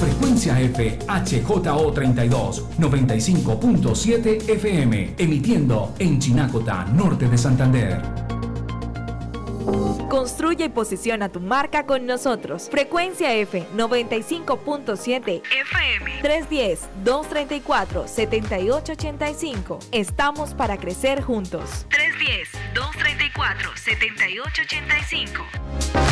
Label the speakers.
Speaker 1: Frecuencia F HJO32 95.7 FM, emitiendo en Chinacota, norte de Santander.
Speaker 2: Construye y posiciona tu marca con nosotros. Frecuencia F 95.7 FM 310-234-7885. Estamos para crecer juntos. 310-234-7885.